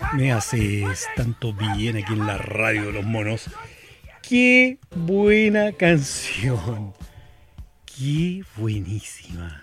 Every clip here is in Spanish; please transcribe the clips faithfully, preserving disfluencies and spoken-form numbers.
Me haces tanto bien aquí en la radio de los monos. ¡Qué buena canción! ¡Qué buenísima!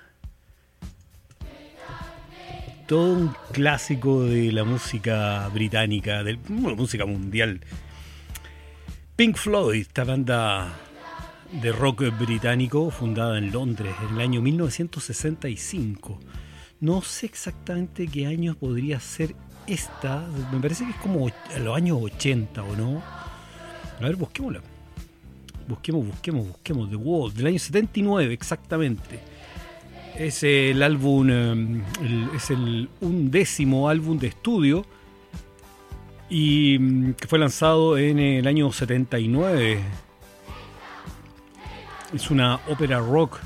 Todo un clásico de la música británica, de la música mundial. Pink Floyd, esta banda de rock británico fundada en Londres en el año mil novecientos sesenta y cinco. No sé exactamente qué año podría ser esta, me parece que es como a los años ochenta, ¿o no? A ver, busquémosla. Busquemos, busquemos, busquemos. The Wall, del año setenta y nueve, exactamente. Es el álbum, el, es el undécimo álbum de estudio y que fue lanzado en el año setenta y nueve. Es una ópera rock.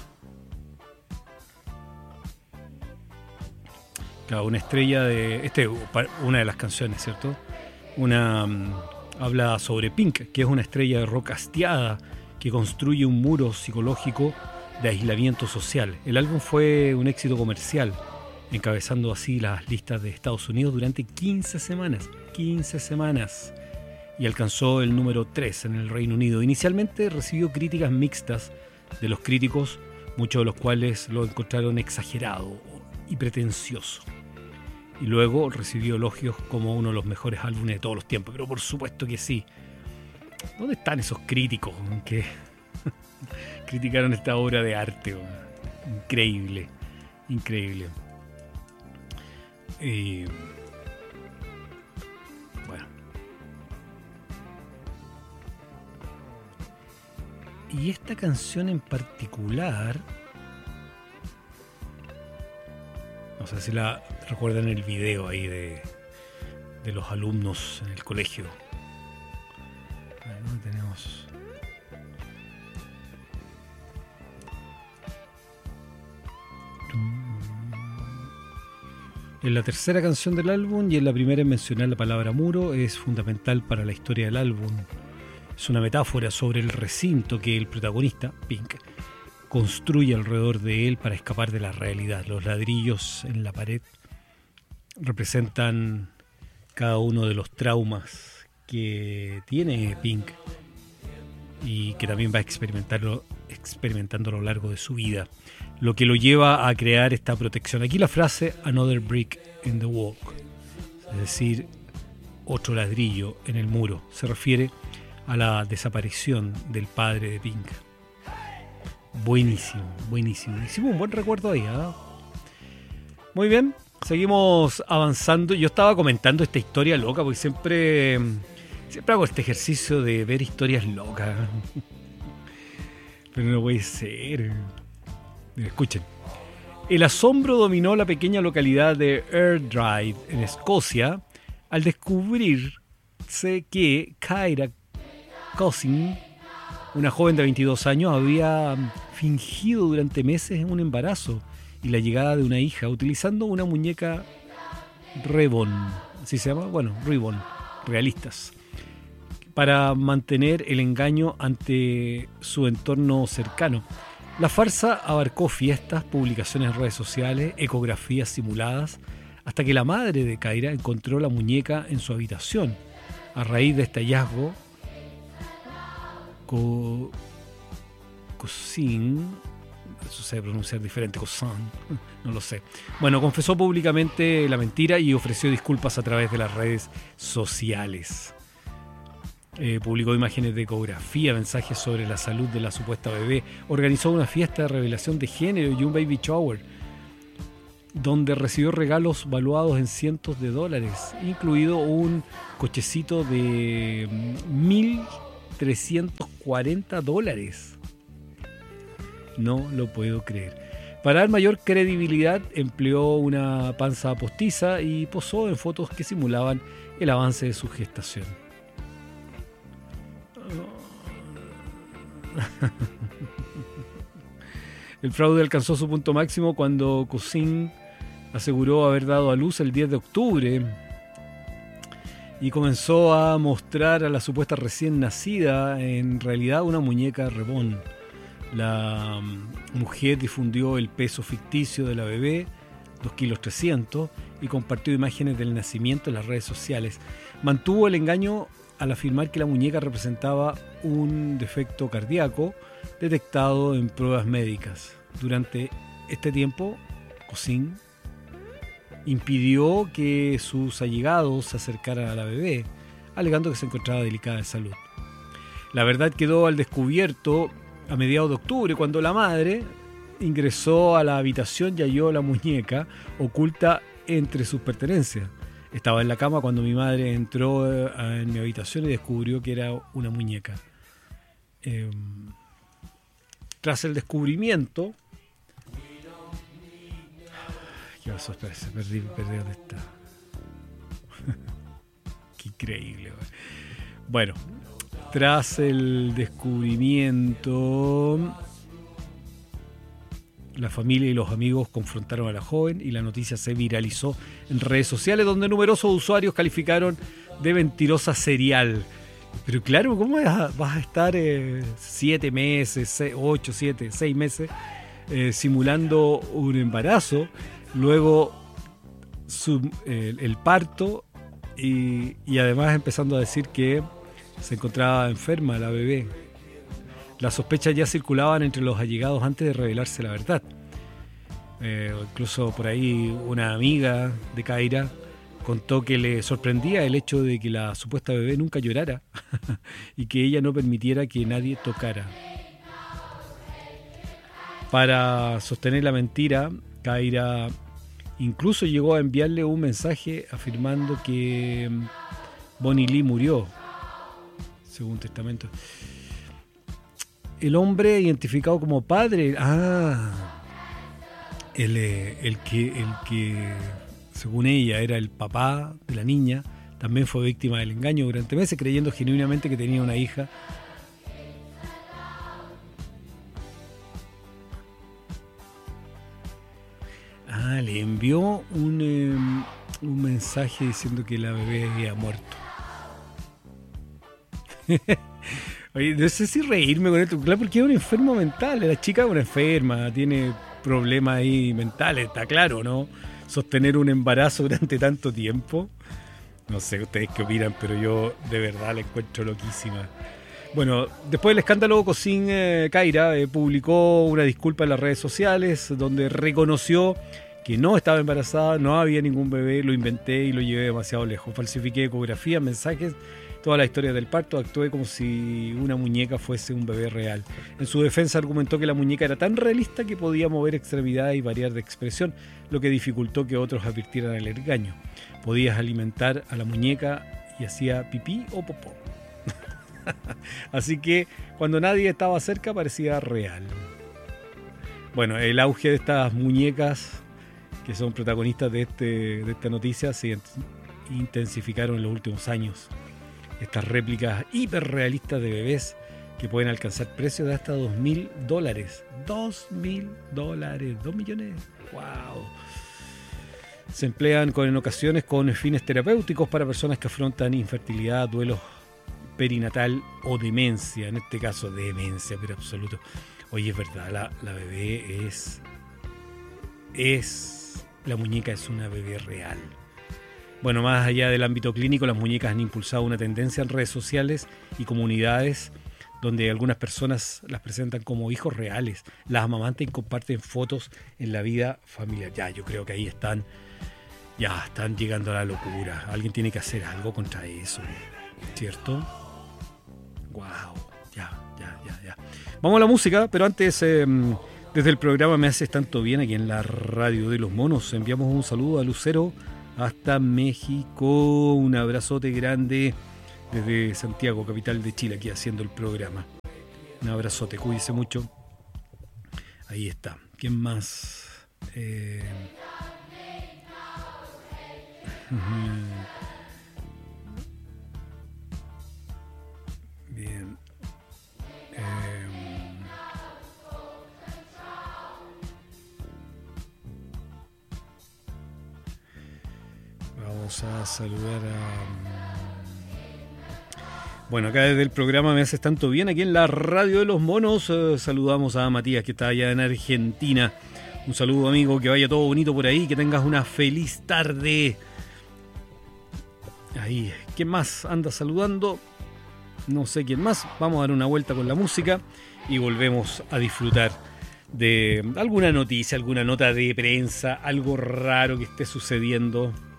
Claro, una estrella de... Este es una de las canciones, ¿cierto? Una... Um, habla sobre Pink, que es una estrella de rock hastiada que construye un muro psicológico de aislamiento social. El álbum fue un éxito comercial, encabezando así las listas de Estados Unidos durante quince semanas. quince semanas. Y alcanzó el número tres en el Reino Unido. Inicialmente recibió críticas mixtas de los críticos, muchos de los cuales lo encontraron exagerado y pretencioso. Y luego recibió elogios como uno de los mejores álbumes de todos los tiempos. Pero por supuesto que sí. ¿Dónde están esos críticos que criticaron esta obra de arte? Increíble, increíble. Eh, bueno. Y esta canción en particular... No sé si la recuerdan el video ahí de, de los alumnos en el colegio. Bueno, tenemos... Es la tercera canción del álbum y es la primera en mencionar la palabra muro. Es fundamental para la historia del álbum. Es una metáfora sobre el recinto que el protagonista, Pink, construye alrededor de él para escapar de la realidad. Los ladrillos en la pared representan cada uno de los traumas que tiene Pink y que también va a experimentarlo, experimentando a lo largo de su vida, lo que lo lleva a crear esta protección. Aquí la frase "another brick in the wall", es decir, otro ladrillo en el muro, se refiere a la desaparición del padre de Pink. Buenísimo, buenísimo. Hicimos un buen recuerdo ahí, ¿eh? Muy bien, seguimos avanzando. Yo estaba comentando esta historia loca porque siempre, siempre hago este ejercicio de ver historias locas. Pero no puede ser. Escuchen. El asombro dominó la pequeña localidad de Airdrie, en Escocia, al descubrirse que Kyra Cousin, una joven de veintidós años, había fingido durante meses un embarazo y la llegada de una hija utilizando una muñeca Reborn, ¿así se llama? Bueno, Reborn, realistas, para mantener el engaño ante su entorno cercano. La farsa abarcó fiestas, publicaciones en redes sociales, ecografías simuladas, hasta que la madre de Kyra encontró la muñeca en su habitación. A raíz de este hallazgo, Co, Cousin, eso se debe pronunciar diferente, Cousin, no lo sé. Bueno, confesó públicamente la mentira y ofreció disculpas a través de las redes sociales. Eh, publicó imágenes de ecografía, mensajes sobre la salud de la supuesta bebé. Organizó una fiesta de revelación de género y un baby shower, donde recibió regalos valuados en cientos de dólares, incluido un cochecito de mil trescientos cuarenta dólares. No lo puedo creer. Para dar mayor credibilidad, empleó una panza postiza y posó en fotos que simulaban el avance de su gestación. El fraude alcanzó su punto máximo cuando Cousin aseguró haber dado a luz el diez de octubre y comenzó a mostrar a la supuesta recién nacida en realidad una muñeca Reborn. La mujer difundió el peso ficticio de la bebé dos kilos trescientos, y compartió imágenes del nacimiento en las redes sociales. Mantuvo el engaño al afirmar que la muñeca representaba un defecto cardíaco detectado en pruebas médicas. Durante este tiempo, Cousin impidió que sus allegados se acercaran a la bebé, alegando que se encontraba delicada de salud. La verdad quedó al descubierto a mediados de octubre, cuando la madre ingresó a la habitación y halló la muñeca oculta entre sus pertenencias. Estaba en la cama cuando mi madre entró en mi habitación y descubrió que era una muñeca. Eh, tras el descubrimiento... ¿Qué pasó? Espera, se perdí, perdí dónde está. Qué increíble. Bueno, tras el descubrimiento, la familia y los amigos confrontaron a la joven y la noticia se viralizó en redes sociales, donde numerosos usuarios calificaron de mentirosa serial. Pero claro, ¿cómo vas a, vas a estar eh, siete meses, seis, ocho, siete, seis meses eh, simulando un embarazo, luego su, eh, el parto y, y además empezando a decir que se encontraba enferma la bebé? Las sospechas ya circulaban entre los allegados antes de revelarse la verdad. Eh, incluso por ahí una amiga de Kaira contó que le sorprendía el hecho de que la supuesta bebé nunca llorara y que ella no permitiera que nadie tocara. Para sostener la mentira, Kaira incluso llegó a enviarle un mensaje afirmando que Bonnie Lee murió, según testamento. El hombre identificado como padre, ah, el, el, que, el que, según ella, era el papá de la niña, también fue víctima del engaño durante meses, creyendo genuinamente que tenía una hija. Ah, le envió un, eh, un mensaje diciendo que la bebé había muerto. Oye, no sé si reírme con esto, claro, porque es un enfermo mental. La chica es una enferma, tiene problemas ahí mentales, está claro, ¿no? Sostener un embarazo durante tanto tiempo. No sé ustedes qué opinan, pero yo de verdad la encuentro loquísima. Bueno, después del escándalo, Cousin eh, Kaira eh, publicó una disculpa en las redes sociales donde reconoció que no estaba embarazada, no había ningún bebé, lo inventé y lo llevé demasiado lejos. Falsifiqué ecografías, mensajes, toda la historia del parto, actué como si una muñeca fuese un bebé real. En su defensa argumentó que la muñeca era tan realista que podía mover extremidades y variar de expresión, lo que dificultó que otros advirtieran el engaño. Podías alimentar a la muñeca y hacía pipí o popó. Así que cuando nadie estaba cerca parecía real. Bueno, el auge de estas muñecas que son protagonistas de, este, de esta noticia se intensificaron en los últimos años. Estas réplicas hiperrealistas de bebés que pueden alcanzar precios de hasta dos mil dólares. dos mil dólares, dos millones. ¡Wow! Se emplean con, en ocasiones con fines terapéuticos para personas que afrontan infertilidad, duelo perinatal o demencia. En este caso, demencia, pero absoluto. Oye, es verdad, la, la bebé es... es... la muñeca es una bebé real. Bueno, más allá del ámbito clínico, las muñecas han impulsado una tendencia en redes sociales y comunidades donde algunas personas las presentan como hijos reales, las amamantan y comparten fotos en la vida familiar. Ya, yo creo que ahí están, ya están llegando a la locura. Alguien tiene que hacer algo contra eso, ¿cierto? Wow, ya, ya, ya, ya. Vamos a la música, pero antes, eh, desde el programa Me Haces Tanto Bien, aquí en la Radio de los Monos, enviamos un saludo a Lucero hasta México. Un abrazote grande desde Santiago, capital de Chile, aquí haciendo el programa. Un abrazote, cuídese mucho. Ahí está. ¿Quién más? Eh... Bien. Eh... Vamos a saludar a... Bueno, acá desde el programa Me Haces Tanto Bien, aquí en la Radio de los Monos, eh, saludamos a Matías, que está allá en Argentina. Un saludo, amigo, que vaya todo bonito por ahí, que tengas una feliz tarde. Ahí, ¿quién más anda saludando? No sé quién más. Vamos a dar una vuelta con la música y volvemos a disfrutar de alguna noticia, alguna nota de prensa, algo raro que esté sucediendo